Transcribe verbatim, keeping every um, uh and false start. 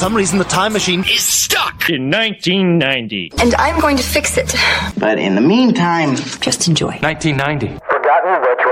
some reason, the time machine is stuck in nineteen ninety. And I'm going to fix it. But in the meantime, just enjoy. nineteen ninety. Forgotten retro